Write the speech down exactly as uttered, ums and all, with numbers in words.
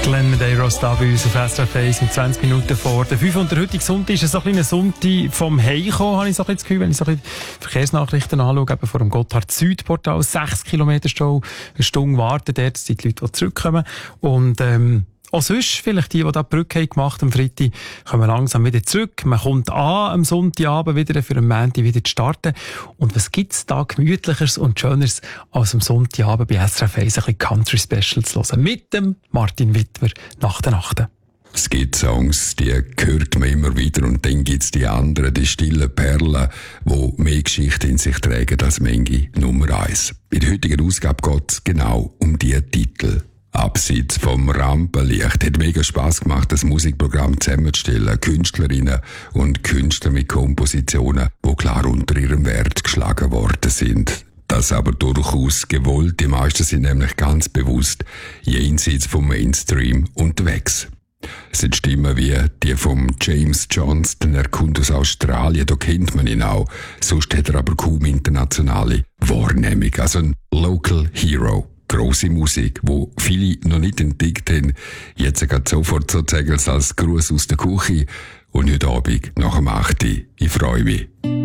Glenn Medeiros da bei uns auf S R F eins mit zwanzig Minuten vor der fünf. Und der heutige Sonntag ist so ein kleiner Sonntag vom Heimkommen, habe ich so ein bisschen das Gefühl, wenn ich so ein bisschen Verkehrsnachrichten anschaue, eben vor dem Gotthard-Süd-Portal, sechs Kilometer Stau, eine Stunde warten dort, sind die Leute, die zurückkommen. Und, ähm, auch sonst, vielleicht die, die da die Brücke haben gemacht am Freitag, kommen langsam wieder zurück. Man kommt an am Sonntagabend wieder, für am Montag wieder zu starten. Und was gibt's da Gemütlicheres und Schöneres als am Sonntagabend bei S R F eins ein bisschen Country Special zu hören? Mit dem Martin Wittmer nach der Nacht. Es gibt Songs, die hört man immer wieder, und dann gibt's die anderen, die stillen Perlen, die mehr Geschichte in sich tragen als manche Nummer eins. In der heutigen Ausgabe geht's genau um diese Titel. Abseits vom Rampenlicht hat mega Spass gemacht, das Musikprogramm zusammenzustellen. Künstlerinnen und Künstler mit Kompositionen, die klar unter ihrem Wert geschlagen worden sind. Das aber durchaus gewollt. Die meisten sind nämlich ganz bewusst jenseits vom Mainstream unterwegs. Es sind Stimmen wie die von James Johnston, er kommt aus Australien, da kennt man ihn auch. Sonst hat er aber kaum internationale Wahrnehmung. Also ein Local Hero. Grosse Musik, wo viele noch nicht entdeckt haben. Jetzt geht sofort sozusagen als Gruß aus der Küche. Und heute Abend nach dem acht. Ich freue mich.